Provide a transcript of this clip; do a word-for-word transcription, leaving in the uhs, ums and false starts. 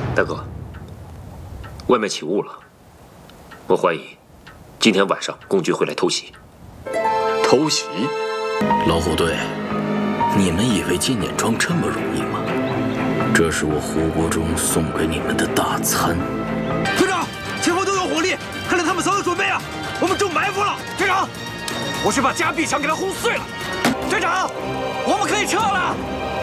大哥，外面起雾了，我怀疑今天晚上共军会来偷袭。 偷袭？ 老虎队，你们以为进碾庄这么容易吗？这是我胡国忠送给你们的大餐。 队长，前方都有火力，看来他们早有准备啊！我们中埋伏了。队长，我去把夹壁墙给他轰碎了。队长，我们可以撤了。